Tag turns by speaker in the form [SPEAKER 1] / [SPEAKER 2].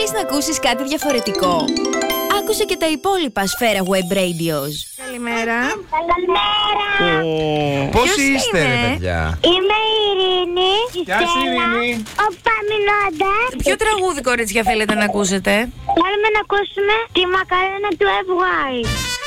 [SPEAKER 1] Θέλεις να ακούσεις κάτι διαφορετικό? Άκουσε και τα υπόλοιπα Σφαίρα Web Radios.
[SPEAKER 2] Καλημέρα.
[SPEAKER 3] Καλημέρα.
[SPEAKER 4] Πώς
[SPEAKER 2] Ποιος
[SPEAKER 4] είστε, ρε
[SPEAKER 2] είναι?
[SPEAKER 4] παιδιά?
[SPEAKER 3] Είμαι η Ειρήνη.
[SPEAKER 4] Γεια σου, Ειρήνη.
[SPEAKER 3] Ο Παμινόντα.
[SPEAKER 2] Ποιο τραγούδι, κορίτσια, θέλετε να ακούσετε?
[SPEAKER 3] Θέλουμε να ακούσουμε τη μακαρένα του FY.